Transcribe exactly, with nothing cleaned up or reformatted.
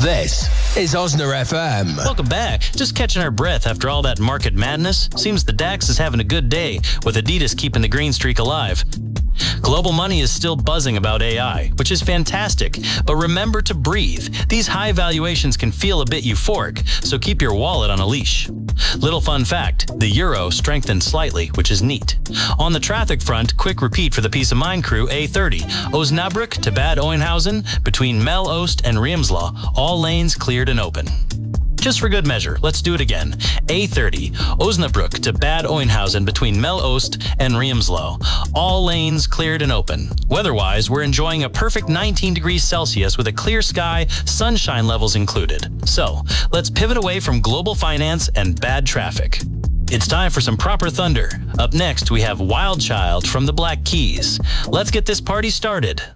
This is Osner F M. Welcome back. Just catching our breath after all that market madness. Seems the DAX is having a good day, with Adidas keeping the green streak alive. Global money is still buzzing about A I, which is fantastic, but remember to breathe. These high valuations can feel a bit euphoric, so keep your wallet on a leash. Little fun fact, the euro strengthened slightly, which is neat. On the traffic front, quick repeat for the Peace of Mind crew, A thirty. Osnabrück to Bad Oeynhausen, between Mel Ost and Riemslau, all lanes cleared and open. Just for good measure, let's do it again. A thirty, Osnabrück to Bad Oeynhausen between Mel Ost and Riemslau. All lanes cleared and open. Weather-wise, we're enjoying a perfect nineteen degrees Celsius with a clear sky, sunshine levels included. So, let's pivot away from global finance and bad traffic. It's time for some proper thunder. Up next, we have Wild Child from the Black Keys. Let's get this party started.